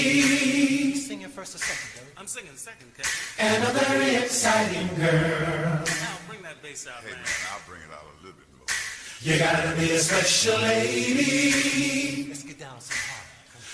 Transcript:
Sing it first or second, Derek? I'm singing second, Kevin. And a very exciting girl. Now bring that bass out, Hey, man. man, I'll bring it out a little bit more. You gotta be a special lady.